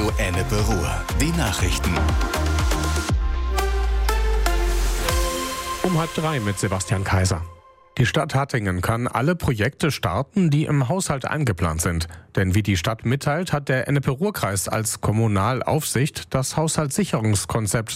Radio Ennepe Ruhr. Die Nachrichten. Um 2:30 mit Sebastian Kaiser. Die Stadt Hattingen kann alle Projekte starten, die im Haushalt eingeplant sind. Denn wie die Stadt mitteilt, hat der Ennepe-Ruhr-Kreis als Kommunalaufsicht das Haushaltssicherungskonzept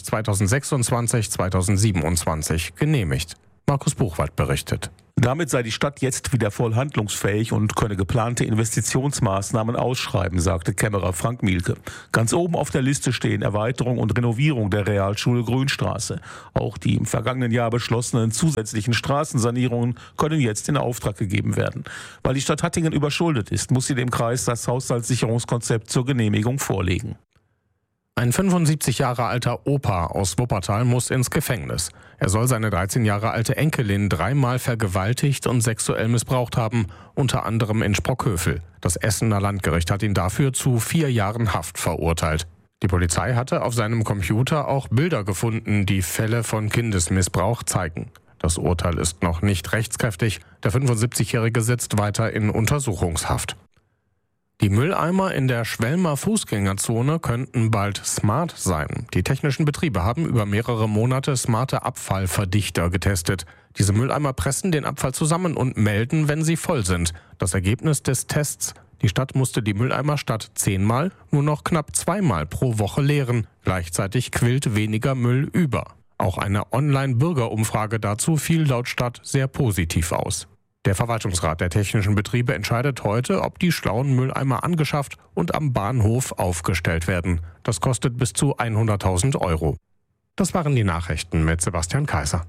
2026-2027 genehmigt. Markus Buchwald berichtet. Damit sei die Stadt jetzt wieder voll handlungsfähig und könne geplante Investitionsmaßnahmen ausschreiben, sagte Kämmerer Frank Mielke. Ganz oben auf der Liste stehen Erweiterung und Renovierung der Realschule Grünstraße. Auch die im vergangenen Jahr beschlossenen zusätzlichen Straßensanierungen können jetzt in Auftrag gegeben werden. Weil die Stadt Hattingen überschuldet ist, muss sie dem Kreis das Haushaltssicherungskonzept zur Genehmigung vorlegen. Ein 75 Jahre alter Opa aus Wuppertal muss ins Gefängnis. Er soll seine 13 Jahre alte Enkelin 3-mal vergewaltigt und sexuell missbraucht haben, unter anderem in Sprockhövel. Das Essener Landgericht hat ihn dafür zu 4 Jahren Haft verurteilt. Die Polizei hatte auf seinem Computer auch Bilder gefunden, die Fälle von Kindesmissbrauch zeigen. Das Urteil ist noch nicht rechtskräftig. Der 75-Jährige sitzt weiter in Untersuchungshaft. Die Mülleimer in der Schwelmer Fußgängerzone könnten bald smart sein. Die technischen Betriebe haben über mehrere Monate smarte Abfallverdichter getestet. Diese Mülleimer pressen den Abfall zusammen und melden, wenn sie voll sind. Das Ergebnis des Tests: Die Stadt musste die Mülleimer statt 10-mal nur noch knapp 2-mal pro Woche leeren. Gleichzeitig quillt weniger Müll über. Auch eine Online-Bürgerumfrage dazu fiel laut Stadt sehr positiv aus. Der Verwaltungsrat der technischen Betriebe entscheidet heute, ob die schlauen Mülleimer angeschafft und am Bahnhof aufgestellt werden. Das kostet bis zu 100.000 €. Das waren die Nachrichten mit Sebastian Kaiser.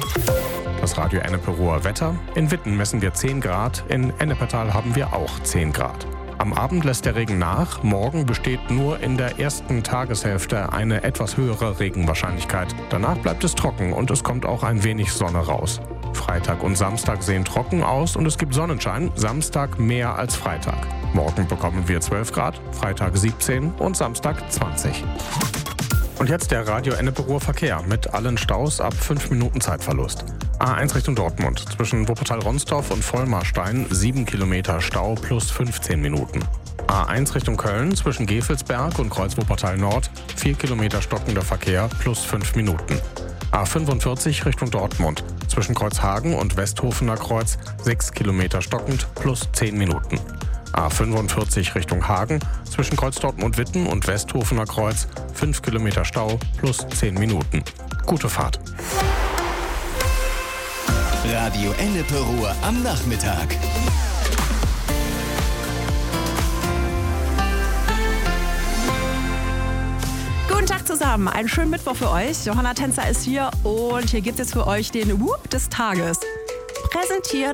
Das Radio Ennepe Ruhr Wetter. In Witten messen wir 10 Grad, in Ennepetal haben wir auch 10 Grad. Am Abend lässt der Regen nach. Morgen besteht nur in der ersten Tageshälfte eine etwas höhere Regenwahrscheinlichkeit. Danach bleibt es trocken und es kommt auch ein wenig Sonne raus. Freitag und Samstag sehen trocken aus und es gibt Sonnenschein, Samstag mehr als Freitag. Morgen bekommen wir 12 Grad, Freitag 17 und Samstag 20. Und jetzt der Radio Ennepe Ruhr Verkehr mit allen Staus ab 5 Minuten Zeitverlust. A1 Richtung Dortmund, zwischen Wuppertal-Ronsdorf und Vollmarstein 7 Kilometer Stau plus 15 Minuten. A1 Richtung Köln, zwischen Gevelsberg und Kreuz Wuppertal Nord 4 Kilometer stockender Verkehr plus 5 Minuten. A45 Richtung Dortmund, zwischen Kreuzhagen und Westhofener Kreuz 6 Kilometer stockend plus 10 Minuten. A45 Richtung Hagen, zwischen Kreuz Dortmund-Witten und Westhofener Kreuz 5 Kilometer Stau plus 10 Minuten. Gute Fahrt. Radio Ennepe Ruhr am Nachmittag. Guten Tag zusammen, einen schönen Mittwoch für euch. Johanna Tänzer ist hier und hier gibt es für euch den Whoop des Tages. Präsentiert